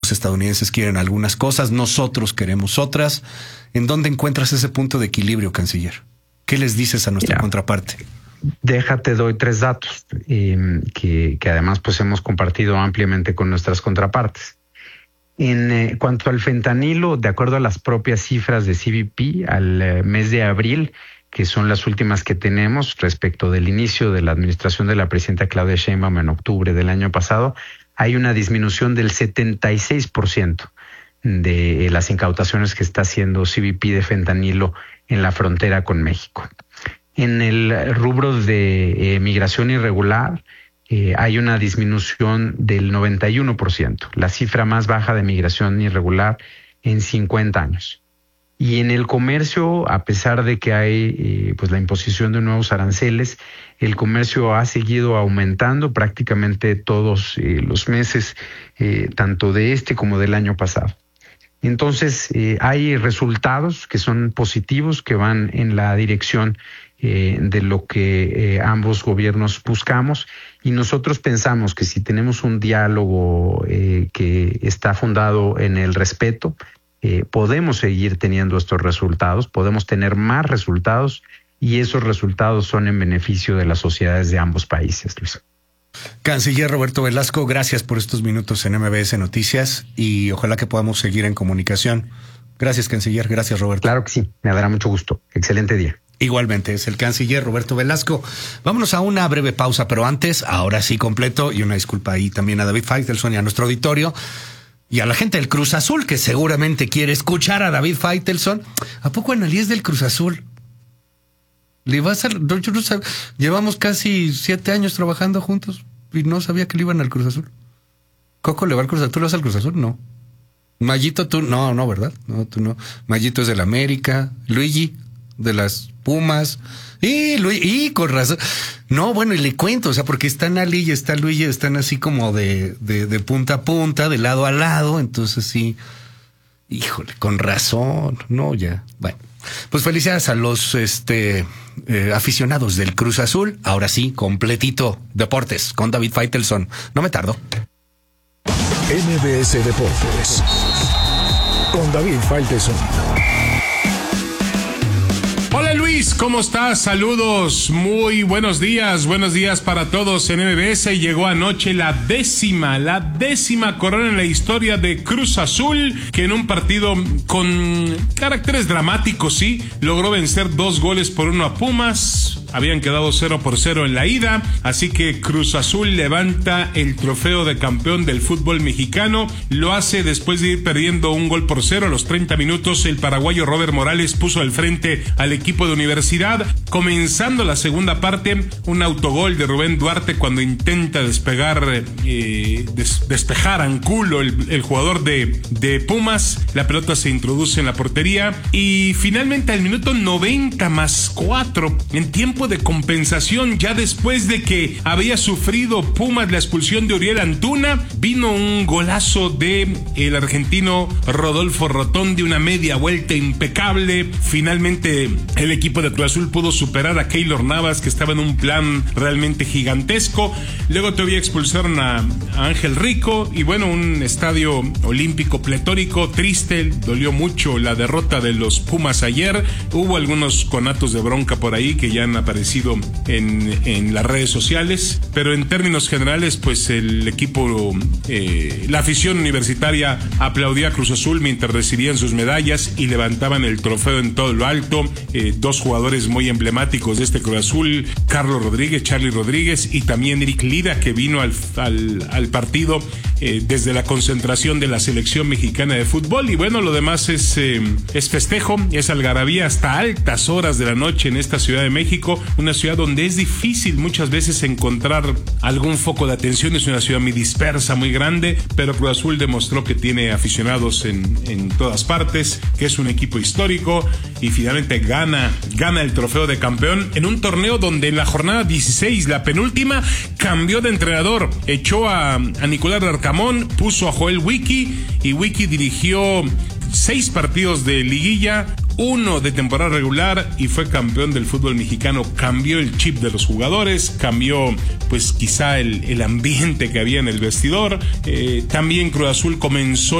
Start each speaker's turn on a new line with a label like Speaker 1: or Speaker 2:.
Speaker 1: los estadounidenses quieren algunas cosas, nosotros queremos otras. ¿En dónde encuentras ese punto de equilibrio, canciller? ¿Qué les dices a nuestra contraparte?
Speaker 2: Déjate, doy 3 datos que además pues hemos compartido ampliamente con nuestras contrapartes. En cuanto al fentanilo, de acuerdo a las propias cifras de CBP, al mes de abril, que son las últimas que tenemos respecto del inicio de la administración de la presidenta Claudia Sheinbaum en octubre del año pasado, hay una disminución del 76% de las incautaciones que está haciendo CBP de fentanilo en la frontera con México. En el rubro de migración irregular hay una disminución del 91%, la cifra más baja de migración irregular en 50 años. Y en el comercio, a pesar de que hay pues la imposición de nuevos aranceles, el comercio ha seguido aumentando prácticamente todos los meses, tanto de este como del año pasado. Entonces, hay resultados que son positivos, que van en la dirección de lo que ambos gobiernos buscamos, y nosotros pensamos que si tenemos un diálogo que está fundado en el respeto, podemos seguir teniendo estos resultados, podemos tener más resultados, y esos resultados son en beneficio de las sociedades de ambos países, Luis.
Speaker 1: Canciller Roberto Velasco, gracias por estos minutos en MBS Noticias y ojalá que podamos seguir en comunicación. Gracias, canciller. Gracias, Roberto.
Speaker 2: Claro que sí, me dará mucho gusto. Excelente día.
Speaker 1: Igualmente, es el canciller Roberto Velasco. Vámonos a una breve pausa, pero antes, ahora sí completo, y una disculpa ahí también a David Faitelson y a nuestro auditorio, y a la gente del Cruz Azul, que seguramente quiere escuchar a David Faitelson. ¿A poco Analí es del Cruz Azul? Le va a hacer, yo no sabía, llevamos casi 7 años trabajando juntos y no sabía que le iban al Cruz Azul. Coco le va al Cruz Azul. ¿Tú le vas al Cruz Azul? No. Mayito, tú no, ¿verdad? No, tú no. Mayito es del América. Luigi de las Pumas. Y con razón. No, bueno, y le cuento, o sea, porque están Ali y está Luigi, están así como de punta a punta, de lado a lado, entonces sí. Híjole, con razón. No, ya. Bueno. Pues felicidades a los aficionados del Cruz Azul. Ahora sí, completito Deportes con David Faitelson. No me tardo.
Speaker 3: MBS Deportes con David Faitelson.
Speaker 4: Hola Luis, ¿cómo estás? Saludos, muy buenos días para todos en MBS. Llegó anoche la décima corona en la historia de Cruz Azul, que en un partido con caracteres dramáticos, sí, logró vencer 2-1 a Pumas. Habían quedado 0-0 en la ida, así que Cruz Azul levanta el trofeo de campeón del fútbol mexicano. Lo hace después de ir perdiendo 1-0 a los 30 minutos. El paraguayo Robert Morales puso al frente al equipo de Universidad. Comenzando la segunda parte, un autogol de Rubén Duarte cuando intenta despejar Angulo, el jugador de Pumas. La pelota se introduce en la portería y finalmente al minuto 90+4, en tiempo de compensación, ya después de que había sufrido Pumas la expulsión de Uriel Antuna, vino un golazo de el argentino Rodolfo Rotondi, una media vuelta impecable. Finalmente el equipo de Cruz Azul pudo superar a Keylor Navas, que estaba en un plan realmente gigantesco. Luego todavía expulsaron a Ángel Rico y bueno, un estadio olímpico pletórico, triste. Dolió mucho la derrota de los Pumas ayer. Hubo algunos conatos de bronca por ahí que ya han aparecido en las redes sociales, pero en términos generales, pues el equipo, la afición universitaria aplaudía a Cruz Azul mientras recibían sus medallas y levantaban el trofeo en todo lo alto. 2 jugadores muy emblemáticos de este Cruz Azul, Carlos Rodríguez, Charly Rodríguez, y también Eric Lira, que vino al partido desde la concentración de la selección mexicana de fútbol. Y bueno, lo demás es festejo, es algarabía hasta altas horas de la noche en esta Ciudad de México, una ciudad donde es difícil muchas veces encontrar algún foco de atención. Es una ciudad muy dispersa, muy grande, pero Cruz Azul demostró que tiene aficionados en todas partes, que es un equipo histórico y finalmente gana el trofeo de campeón en un torneo donde en la jornada 16, la penúltima, cambió de entrenador, echó a Nicolás Larcamón, puso a Joel Wiki, y Wiki dirigió 6 partidos de liguilla, 1 de temporada regular y fue campeón del fútbol mexicano. Cambió el chip de los jugadores, cambió pues quizá el ambiente que había en el vestidor. También Cruz Azul comenzó